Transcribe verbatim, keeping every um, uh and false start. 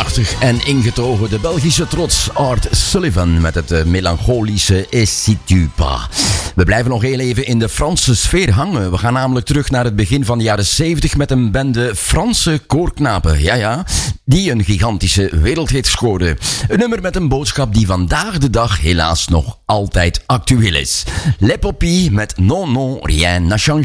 Prachtig en ingetogen, de Belgische trots Art Sullivan met het uh, melancholische Et si tu pas. We blijven nog heel even in de Franse sfeer hangen. We gaan namelijk terug naar het begin van de jaren zeventig met een bende Franse koorknapen. Ja, ja, die een gigantische wereldhit scoorden. Een nummer met een boodschap die vandaag de dag helaas nog altijd actueel is. Les Poppies met Non, non, rien n'a changé.